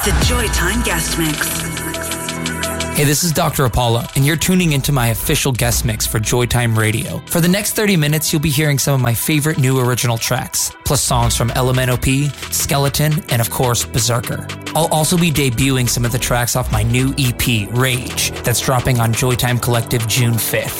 The Joytime Guest Mix. Hey, this is Dr. Apollo, and you're tuning into my official guest mix for Joytime Radio. For the next 30 minutes, you'll be hearing some of my favorite new original tracks, plus songs from LMNOP, Skeleton, and of course, Berserker. I'll also be debuting some of the tracks off my new EP, Rage, that's dropping on Joytime Collective June 5th.